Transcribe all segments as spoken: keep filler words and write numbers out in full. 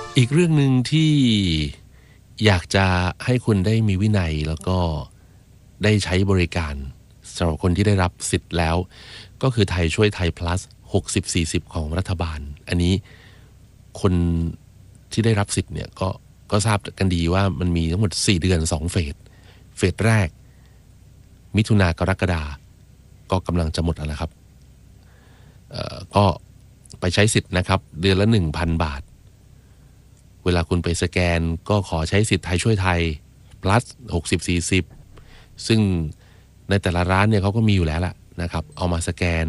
อีกเรื่องนึงที่อยากจะให้คุณได้มีวินัยแล้วก็ได้ใช้บริการสำหรับคนที่ได้รับสิทธิ์แล้วก็คือไทยช่วยไทย plus หกสิบ สี่สิบของรัฐบาลอันนี้คนที่ได้รับสิทธิ์เนี่ยก็ก็ทราบกันดีว่ามันมีทั้งหมดสี่เดือนสองเฟสเฟสแรกมิถุนากรกฎาก็กำลังจะหมดแล้วนะครับเอ่อก็ไปใช้สิทธิ์นะครับเดือนละ หนึ่งพัน บาทเวลาคุณไปสแกนก็ขอใช้สิทธิ์ไทยช่วยไทย plus หกสิบ สี่สิบซึ่งในแต่ละร้านเนี่ยเขาก็มีอยู่แล้วล่ะนะครับเอามาสแกน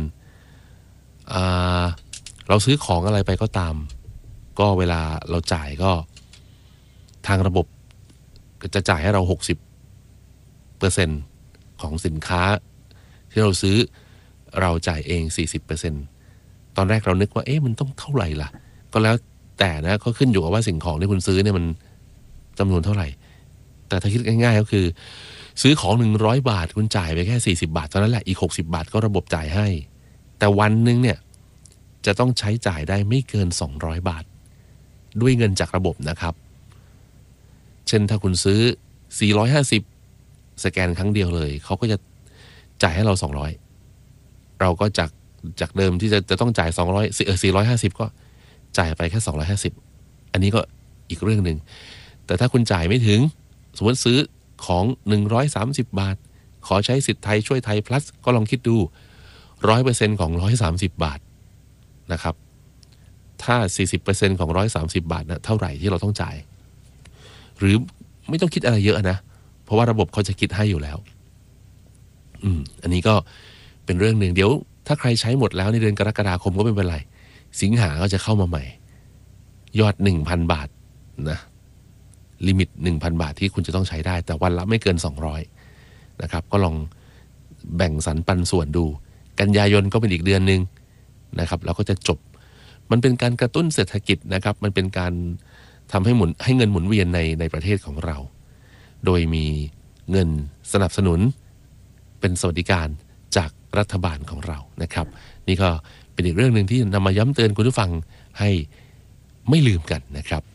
เราซื้อของอะไรไปก็ตามก็เวลาเราจ่ายก็ทางระบบจะจ่ายให้เรา หกสิบเปอร์เซ็นต์ ของสินค้าที่เราซื้อเราจ่ายเอง สี่สิบเปอร์เซ็นต์ ตอนแรกเรานึกว่าเอ๊ะมันต้องเท่าไหร่ล่ะก็แล้วแต่นะก็ขึ้นอยู่กับว่าสิ่งของที่คุณซื้อเนี่ยมันจำนวนเท่าไหร่แต่ถ้าคิดง่ายๆก็คือซื้อของหนึ่งร้อยบาทคุณจ่ายไปแค่สี่สิบบาทเท่านั้นแหละอีกหกสิบบาทก็ระบบจ่ายให้แต่วันนึงเนี่ยจะต้องใช้จ่ายได้ไม่เกินสองร้อยบาทด้วยเงินจากระบบนะครับเช่นถ้าคุณซื้อสี่ร้อยห้าสิบสแกนครั้งเดียวเลยเขาก็จะจ่ายให้เราสองร้อยเราก็จากจากเดิมที่จะจะต้องจ่ายสองร้อยเอ่อสี่ร้อยห้าสิบก็จ่ายไปแค่สองร้อยห้าสิบอันนี้ก็อีกเรื่องนึงแต่ถ้าคุณจ่ายไม่ถึงสมมติซื้อของหนึ่งร้อยสามสิบบาทขอใช้สิทธิ์ไทยช่วยไทย plus ก็ลองคิดดู หนึ่งร้อยเปอร์เซ็นต์ ของหนึ่งร้อยสามสิบบาทนะครับถ้า สี่สิบเปอร์เซ็นต์ ของหนึ่งร้อยสามสิบบาทนะเท่าไหร่ที่เราต้องจ่ายหรือไม่ต้องคิดอะไรเยอะนะเพราะว่าระบบเขาจะคิดให้อยู่แล้วอืมอันนี้ก็เป็นเรื่องนึงเดี๋ยวถ้าใครใช้หมดแล้วในเดือนกรกฎาคมก็ไม่เป็นไรสิงหาก็จะเข้ามาใหม่ยอด หนึ่งพัน บาทนะลิมิต หนึ่งพัน บาทที่คุณจะต้องใช้ได้แต่วันละไม่เกินสองร้อยนะครับก็ลองแบ่งสรรปันส่วนดูกันยายนก็เป็นอีกเดือนนึงนะครับแล้วก็จะจบมันเป็นการกระตุ้นเศรษฐกิจนะครับมันเป็นการทำให้หมุนให้เงินหมุนเวียนในในประเทศของเราโดยมีเงินสนับสนุนเป็นสวัสดิการจากรัฐบาลของเรานะครับนี่ก็เป็นอีกเรื่องนึงที่นำมาย้ำเตือนคุณผู้ฟังให้ไม่ลืมกันนะครับ